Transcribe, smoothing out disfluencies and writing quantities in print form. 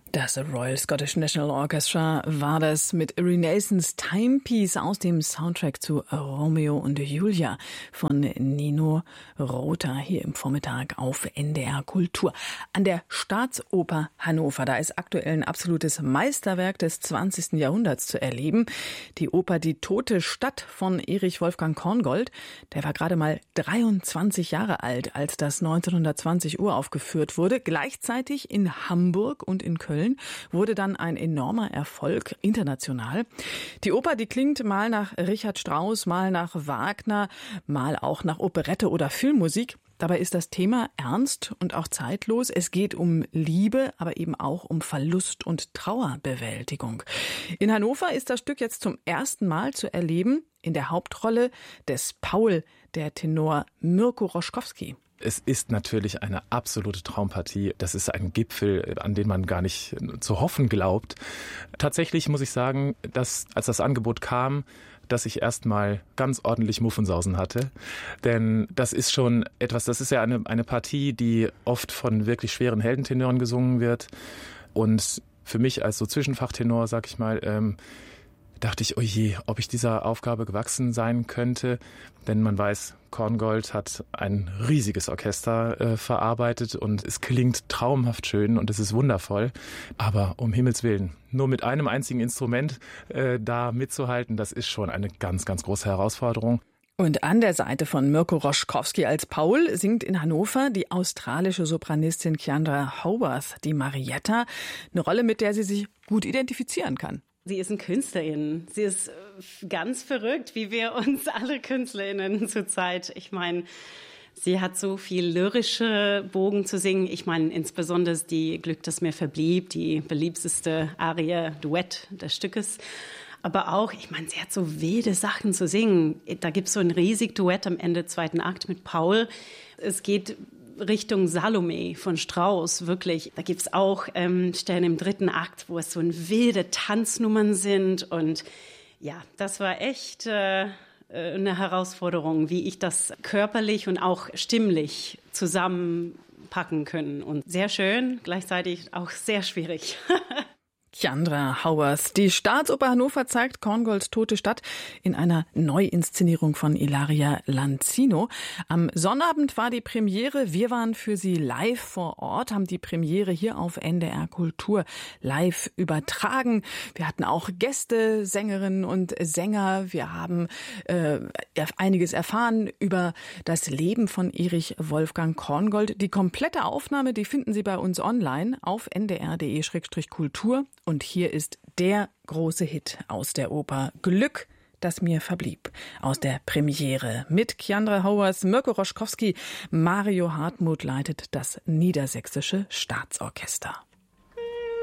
Das Royal Scottish National Orchestra war das mit Renaissance Timepiece aus dem Soundtrack zu Romeo und Julia von Nino Rota hier im Vormittag auf NDR Kultur. An der Staatsoper Hannover, da ist aktuell ein absolutes Meisterwerk des 20. Jahrhunderts zu erleben. Die Oper Die tote Stadt von Erich Wolfgang Korngold, der war gerade mal 23 Jahre alt, als das 1920 uraufgeführt wurde. Gleichzeitig in Hamburg und in Köln wurde dann ein enormer Erfolg international. Die Oper, die klingt mal nach Richard Strauss, mal nach Wagner, mal auch nach Operette oder Filmmusik. Dabei ist das Thema ernst und auch zeitlos. Es geht um Liebe, aber eben auch um Verlust und Trauerbewältigung. In Hannover ist das Stück jetzt zum ersten Mal zu erleben. In der Hauptrolle des Paul, der Tenor Mirko Roschkowski. Es ist natürlich eine absolute Traumpartie. Das ist ein Gipfel, an den man gar nicht zu hoffen glaubt. Tatsächlich muss ich sagen, dass als das Angebot kam, dass ich erstmal ganz ordentlich Muffensausen hatte. Denn das ist schon etwas, das ist ja eine Partie, die oft von wirklich schweren Heldentenoren gesungen wird. Und für mich als so Zwischenfachtenor, sag ich mal, dachte ich, oh je, ob ich dieser Aufgabe gewachsen sein könnte. Denn man weiß, Korngold hat ein riesiges Orchester verarbeitet und es klingt traumhaft schön und es ist wundervoll. Aber um Himmels Willen, nur mit einem einzigen Instrument da mitzuhalten, das ist schon eine ganz, ganz große Herausforderung. Und an der Seite von Mirko Roschkowski als Paul singt in Hannover die australische Sopranistin Kiandra Howarth, die Marietta, eine Rolle, mit der sie sich gut identifizieren kann. Sie ist eine Künstlerin. Sie ist ganz verrückt, wie wir uns alle KünstlerInnen zurzeit. Ich meine, sie hat so viel lyrische Bogen zu singen. Ich meine, insbesondere die Glück, das mir verblieb, die beliebteste Arie, Duett des Stückes. Aber auch, ich meine, sie hat so wilde Sachen zu singen. Da gibt es so ein riesig Duett am Ende zweiten Akt mit Paul. Es geht Richtung Salome von Strauss, wirklich. Da gibt's auch Stellen im dritten Akt, wo es so wilde Tanznummern sind. Und ja, das war echt eine Herausforderung, wie ich das körperlich und auch stimmlich zusammenpacken können. Und sehr schön, gleichzeitig auch sehr schwierig. Kiandra Howarth. Die Staatsoper Hannover zeigt Korngolds Tote Stadt in einer Neuinszenierung von Ilaria Lanzino. Am Sonnabend war die Premiere. Wir waren für Sie live vor Ort, haben die Premiere hier auf NDR Kultur live übertragen. Wir hatten auch Gäste, Sängerinnen und Sänger. Wir haben einiges erfahren über das Leben von Erich Wolfgang Korngold. Die komplette Aufnahme, die finden Sie bei uns online auf ndr.de/kultur. Und hier ist der große Hit aus der Oper Glück, das mir verblieb. Aus der Premiere mit Kiandra Howarth, Mirko Roschkowski. Mario Hartmuth leitet das Niedersächsische Staatsorchester.